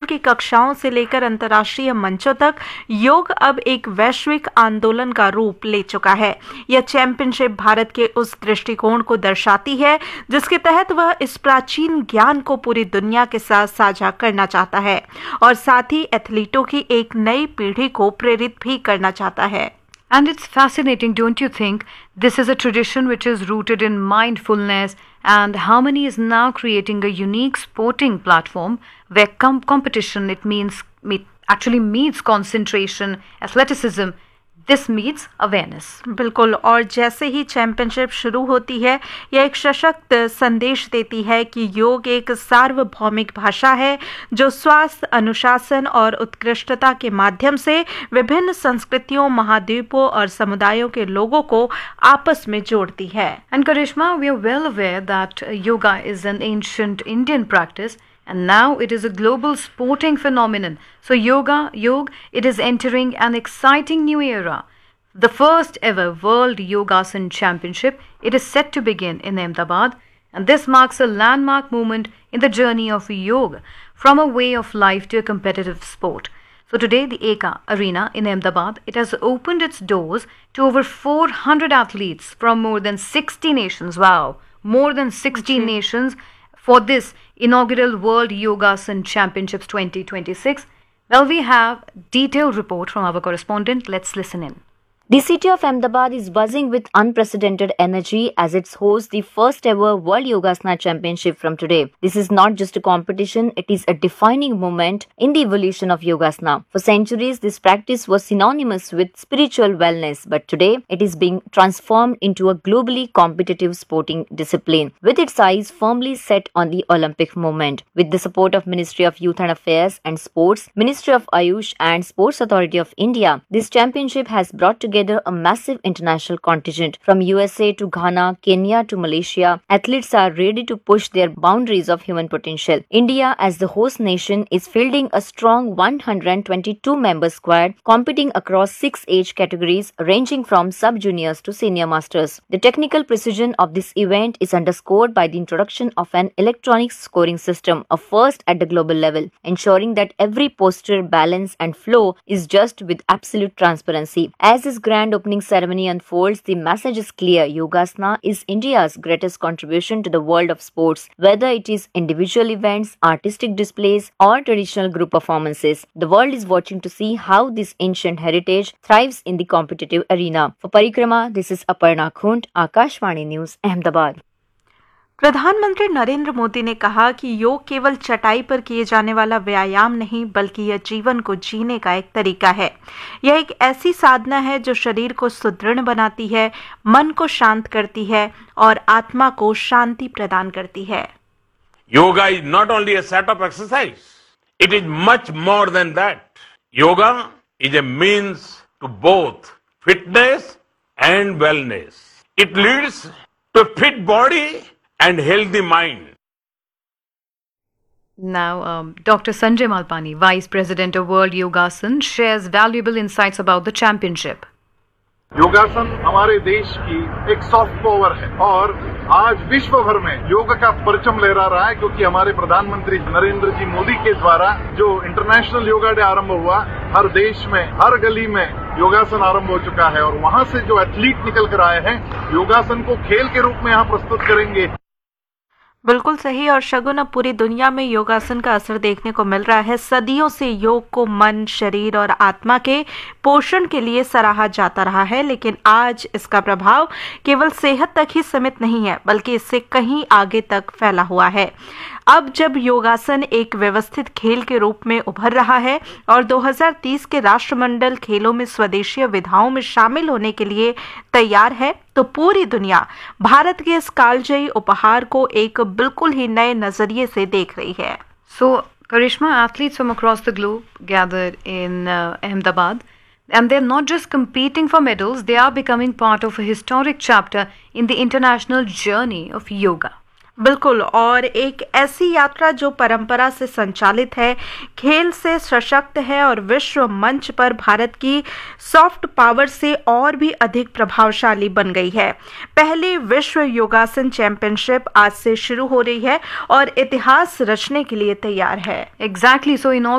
की कक्षाओं से लेकर अंतर्राष्ट्रीय मंचों तक योग अब एक वैश्विक आंदोलन का रूप ले चुका है। यह चैंपियनशिप भारत के उस दृष्टिकोण को दर्शाती है जिसके तहत वह इस प्राचीन ज्ञान को पूरी दुनिया के साथ साझा करना चाहता है और साथ ही एथलीटों की एक नई पीढ़ी को प्रेरित भी करना चाहता है। And it's fascinating, don't you think? This is a tradition which is rooted in mindfulness, and Harmony is now creating a unique sporting platform where competition actually meets concentration, athleticism. This meets awareness. बिल्कुल, और जैसे ही championship शुरू होती है यह एक सशक्त संदेश देती है कि योग एक सार्वभौमिक भाषा है जो स्वास्थ्य, अनुशासन और उत्कृष्टता के माध्यम से विभिन्न संस्कृतियों, महाद्वीपों और समुदायों के लोगों को आपस में जोड़ती है। And Karishma, we are well aware that yoga is an ancient Indian practice. And now it is a global sporting phenomenon. So yoga, it is entering an exciting new era. The first ever World Yogasan Championship, it is set to begin in Ahmedabad. And this marks a landmark moment in the journey of yoga from a way of life to a competitive sport. So today, the Eka Arena in Ahmedabad, it has opened its doors to over 400 athletes from more than 60 nations. Wow, more than 60 nations for this inaugural World Yogasan Championships 2026. Well, we have detailed report from our correspondent. Let's listen in. The city of Ahmedabad is buzzing with unprecedented energy as it hosts the first ever World Yogasana Championship from today. This is not just a competition, it is a defining moment in the evolution of Yogasana. For centuries, this practice was synonymous with spiritual wellness, but today it is being transformed into a globally competitive sporting discipline, with its eyes firmly set on the Olympic movement. With the support of Ministry of Youth and Affairs and Sports, Ministry of Ayush and Sports Authority of India, this championship has brought together a massive international contingent. From USA to Ghana, Kenya to Malaysia, athletes are ready to push their boundaries of human potential. India, as the host nation, is fielding a strong 122-member squad competing across 6 age categories ranging from sub-juniors to senior masters. The technical precision of this event is underscored by the introduction of an electronic scoring system, a first at the global level, ensuring that every posture, balance and flow is judged with absolute transparency. As this grand opening ceremony unfolds, the message is clear. Yogasana is India's greatest contribution to the world of sports, whether it is individual events, artistic displays, or traditional group performances. The world is watching to see how this ancient heritage thrives in the competitive arena. For Parikrama, this is Aparna Khund, Akashvani News, Ahmedabad. प्रधानमंत्री नरेंद्र मोदी ने कहा कि योग केवल चटाई पर किए जाने वाला व्यायाम नहीं बल्कि यह जीवन को जीने का एक तरीका है। यह एक ऐसी साधना है जो शरीर को सुदृढ़ बनाती है, मन को शांत करती है और आत्मा को शांति प्रदान करती है। Yoga is not only a set of exercise, it is much more than that. Yoga is a means to both fitness and wellness. It leads to a fit body and healthy mind. Now, Dr. Sanjay Malpani, Vice President of World Yogasan, shares valuable insights about the championship. योगासन हमारे देश की एक soft power है और आज विश्व भर में योग का परचम लहरा रहा है क्योंकि हमारे प्रधानमंत्री नरेंद्र जी मोदी के द्वारा जो इंटरनेशनल योगा डे आरंभ हुआ, हर देश में हर गली में योगासन आरंभ हो चुका है और वहां से जो एथलीट निकल कर आए हैं योगासन को खेल के रूप में यहाँ प्रस्तुत करेंगे। बिल्कुल सही। और शगुन, अब पूरी दुनिया में योगासन का असर देखने को मिल रहा है। सदियों से योग को मन, शरीर और आत्मा के पोषण के लिए सराहा जाता रहा है, लेकिन आज इसका प्रभाव केवल सेहत तक ही सीमित नहीं है बल्कि इससे कहीं आगे तक फैला हुआ है। अब जब योगासन एक व्यवस्थित खेल के रूप में उभर रहा है और 2030 के राष्ट्रमंडल खेलों में स्वदेशी विधाओं में शामिल होने के लिए तैयार है, तो पूरी दुनिया भारत के इस कालजयी उपहार को एक बिल्कुल ही नए नजरिए से देख रही है। So, Karishma, athletes from across the globe gathered in Ahmedabad, and they're not just competing for medals, they are becoming part of a historic chapter in the international journey of yoga. बिल्कुल, और एक ऐसी यात्रा जो परंपरा से संचालित है, खेल से सशक्त है और विश्व मंच पर भारत की सॉफ्ट पावर से और भी अधिक प्रभावशाली बन गई है। पहली विश्व योगासन चैंपियनशिप आज से शुरू हो रही है और इतिहास रचने के लिए तैयार है। Exactly. So in all